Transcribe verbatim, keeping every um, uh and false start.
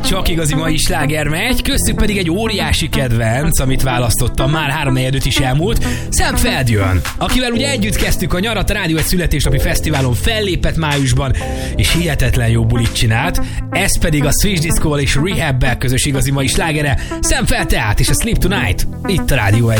csak igazi mai sláger megy, köztük pedig egy óriási kedvenc, amit választottam, már három negyed is elmúlt, Sam Feld, akivel ugye együtt kezdtük a nyarat, a Rádió egy születésnapi fesztiválon fellépett májusban, és hihetetlen jó bulit csinált, ez pedig a Switch Disco-val és Rehab-bel közös igazi mai slágere, Sam Feld tehát és a Sleep Tonight, itt a Rádió egy.